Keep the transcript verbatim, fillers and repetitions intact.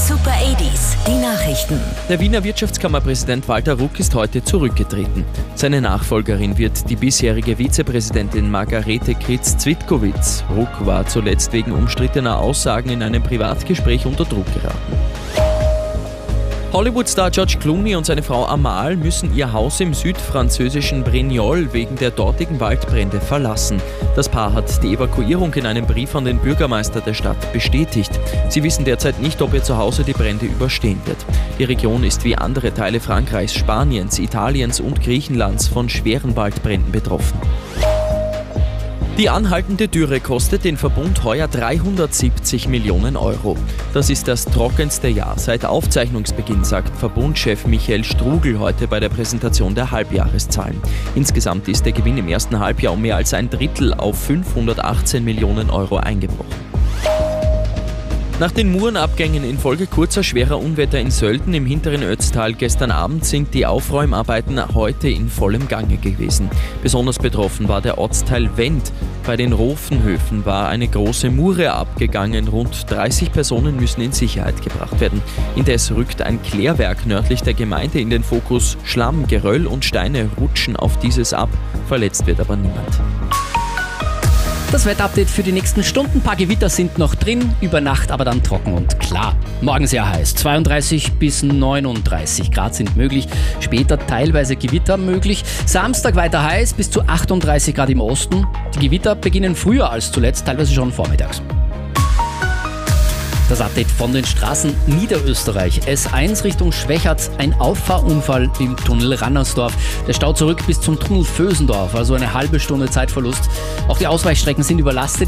Super achtziger, die Nachrichten. Der Wiener Wirtschaftskammerpräsident Walter Ruck ist heute zurückgetreten. Seine Nachfolgerin wird die bisherige Vizepräsidentin Margarete Kritz-Zwitkowitz. Ruck war zuletzt wegen umstrittener Aussagen in einem Privatgespräch unter Druck geraten. Hollywood-Star George Clooney und seine Frau Amal müssen ihr Haus im südfranzösischen Brignoles wegen der dortigen Waldbrände verlassen. Das Paar hat die Evakuierung in einem Brief an den Bürgermeister der Stadt bestätigt. Sie wissen derzeit nicht, ob ihr Zuhause die Brände überstehen wird. Die Region ist wie andere Teile Frankreichs, Spaniens, Italiens und Griechenlands von schweren Waldbränden betroffen. Die anhaltende Dürre kostet den Verbund heuer dreihundertsiebzig Millionen Euro. Das ist das trockenste Jahr seit Aufzeichnungsbeginn, sagt Verbundchef Michael Strugl heute bei der Präsentation der Halbjahreszahlen. Insgesamt ist der Gewinn im ersten Halbjahr um mehr als ein Drittel auf fünfhundertachtzehn Millionen Euro eingebrochen. Nach den Murenabgängen infolge kurzer schwerer Unwetter in Sölden im hinteren Ötztal gestern Abend sind die Aufräumarbeiten heute in vollem Gange gewesen. Besonders betroffen war der Ortsteil Wendt. Bei den Rofenhöfen war eine große Mure abgegangen. Rund dreißig Personen müssen in Sicherheit gebracht werden. Indes rückt ein Klärwerk nördlich der Gemeinde in den Fokus. Schlamm, Geröll und Steine rutschen auf dieses ab. Verletzt wird aber niemand. Das Wetterupdate für die nächsten Stunden. Ein paar Gewitter sind noch drin, über Nacht aber dann trocken und klar. Morgen sehr heiß, zweiunddreißig bis neununddreißig Grad sind möglich. Später teilweise Gewitter möglich. Samstag weiter heiß, bis zu achtunddreißig Grad im Osten. Die Gewitter beginnen früher als zuletzt, teilweise schon vormittags. Das Update von den Straßen Niederösterreich. S eins Richtung Schwechat, ein Auffahrunfall im Tunnel Rannersdorf. Der Stau zurück bis zum Tunnel Vösendorf, also eine halbe Stunde Zeitverlust. Auch die Ausweichstrecken sind überlastet.